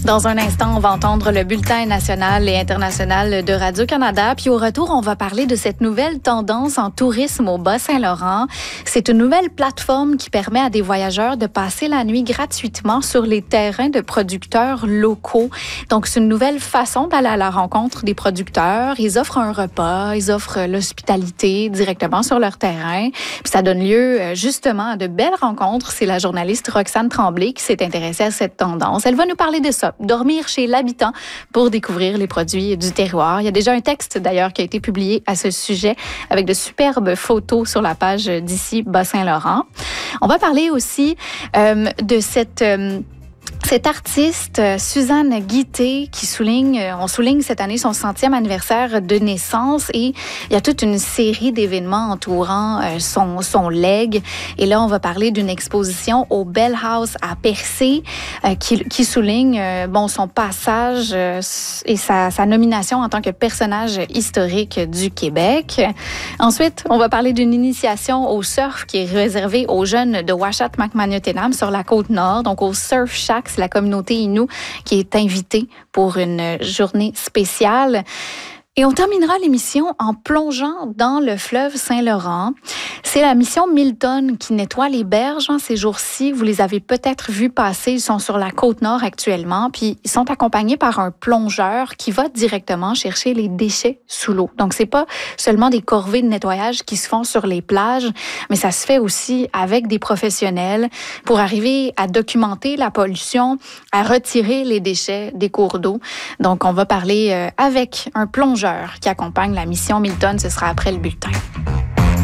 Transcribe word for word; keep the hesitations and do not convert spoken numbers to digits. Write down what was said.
Dans un instant, on va entendre le bulletin national et international de Radio-Canada. Puis au retour, on va parler de cette nouvelle tendance en tourisme au Bas-Saint-Laurent. C'est une nouvelle plateforme qui permet à des voyageurs de passer la nuit gratuitement sur les terrains de producteurs locaux. Donc, c'est une nouvelle façon d'aller à la rencontre des producteurs. Ils offrent un repas, ils offrent l'hospitalité directement sur leur terrain. Puis ça donne lieu justement à de belles rencontres. C'est la journaliste Roxane Tremblay qui s'est intéressée à cette tendance. Elle va nous parler de ça. Dormir chez l'habitant pour découvrir les produits du terroir. Il y a déjà un texte d'ailleurs qui a été publié à ce sujet avec de superbes photos sur la page d'ici Bas-Saint-Laurent. On va parler aussi euh, de cette... Euh, Cette artiste, Suzanne Guité, qui souligne, on souligne cette année son centième anniversaire de naissance et il y a toute une série d'événements entourant son, son legs. Et là, on va parler d'une exposition au Bell House à Percé qui, qui souligne bon, son passage et sa, sa nomination en tant que personnage historique du Québec. Ensuite, on va parler d'une initiation au surf qui est réservée aux jeunes de Ouachita-Macmahon-Tenam sur la Côte-Nord, donc au Surf Shack. C'est la communauté Innu qui est invitée pour une journée spéciale. Et on terminera l'émission en plongeant dans le fleuve Saint-Laurent. C'est la mission Milton qui nettoie les berges en ces jours-ci. Vous les avez peut-être vus passer. Ils sont sur la Côte-Nord actuellement. Puis, ils sont accompagnés par un plongeur qui va directement chercher les déchets sous l'eau. Donc, c'est pas seulement des corvées de nettoyage qui se font sur les plages, mais ça se fait aussi avec des professionnels pour arriver à documenter la pollution, à retirer les déchets des cours d'eau. Donc, on va parler avec un plongeur qui accompagne la mission Milton. Ce sera après le bulletin.